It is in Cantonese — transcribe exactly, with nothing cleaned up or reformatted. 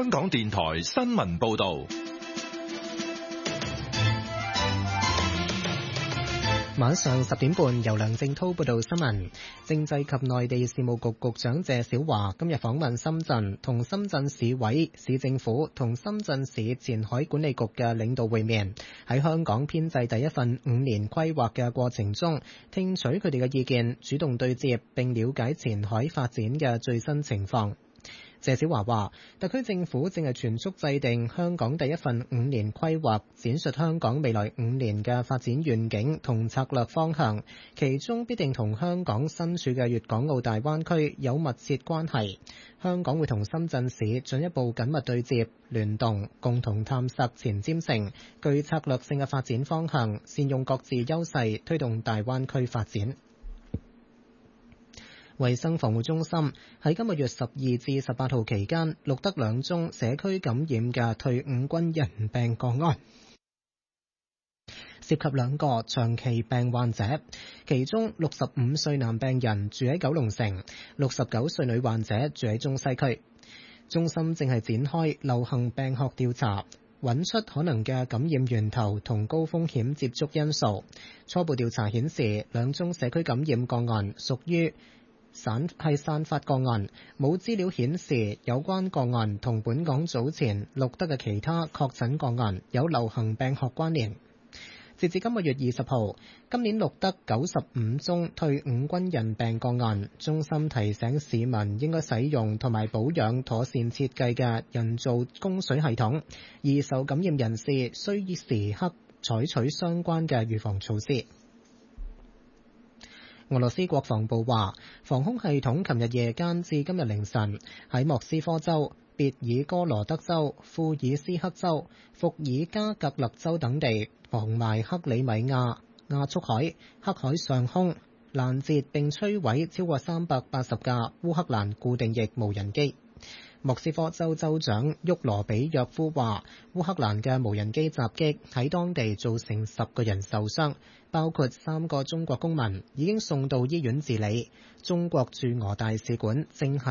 香港電台新聞報道。 晚上十點半，由梁正滔報道新聞。政制及內地事務局局長謝小華今日訪問深圳，同深圳市委、市政府同深圳市前海管理局嘅領導會面，喺香港編製第一份五年規劃嘅過程中，聽取佢哋嘅意見，主動對接並了解前海發展嘅最新情況。謝小華話，特區政府正係全速制定香港第一份五年規劃，展述香港未來五年嘅發展願景同策略方向，其中必定同香港身處嘅粵港澳大灣區有密切關係。香港會同深圳市進一步緊密對接、聯動，共同探索前瞻性、具策略性嘅發展方向，善用各自優勢，推動大灣區發展。衛生防護中心喺今個月十二至十八號期間錄得兩宗社區感染嘅退伍軍人病個案，涉及兩個長期病患者，其中六十五歲男病人住喺九龍城，六十九歲女患者住喺中西區。中心正係展開流行病學調查，揾出可能嘅感染源頭同高風險接觸因素。初步調查顯示，兩宗社區感染個案屬於散係散發個案，冇資料顯示有關個案同本港早前錄得嘅其他確診個案有流行病學關聯。截至今個月二十號，今年錄得九十五宗退伍軍人病個案。中心提醒市民應該使用同埋保養妥善設計嘅人造供水系統，而受感染人士需時刻採取相關嘅預防措施。俄羅斯國防部話，防空系統琴日夜間至今日凌晨喺莫斯科州、別爾哥羅德州、庫爾斯克州、伏爾加格勒州等地，防埋克里米亞、亞速海、黑海上空攔截並摧毀超過三百八十架烏克蘭固定翼無人機。莫斯科州州長沃羅比約夫話，烏克蘭嘅無人機襲擊喺當地造成十個人受傷，包括三個中國公民，已經送到醫院治理。中國駐俄大使館正係